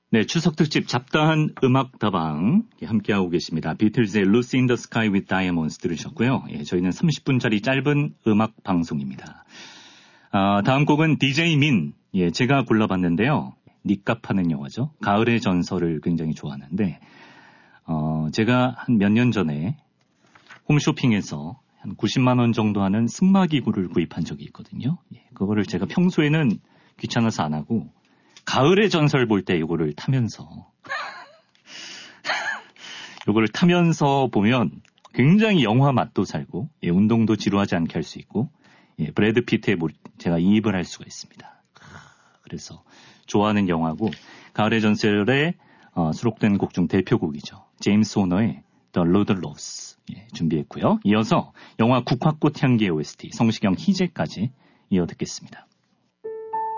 네, 추석 특집 잡다한 음악 다방 함께하고 계십니다. 비틀즈의 Lucy in the Sky with Diamonds 들으셨고요. 예, 저희는 30분짜리 짧은 음악 방송입니다. 다음 곡은 DJ 민. 예, 제가 골라봤는데요. 니값하는 영화죠. 가을의 전설을 굉장히 좋아하는데 제가 한 몇 년 전에 홈쇼핑에서 한 90만 원 정도 하는 승마기구를 구입한 적이 있거든요. 예, 그거를 제가 평소에는 귀찮아서 안 하고 가을의 전설 볼 때 이거를 타면서 보면 굉장히 영화 맛도 살고 예, 운동도 지루하지 않게 할 수 있고 예, 브래드 피트에 제가 이입을 할 수가 있습니다. 그래서 좋아하는 영화고 가을의 전설에 수록된 곡 중 대표곡이죠. 제임스 호너의 The Lord Loves 예, 준비했고요. 이어서 영화 국화꽃 향기의 OST 성시경 희재까지 이어 듣겠습니다.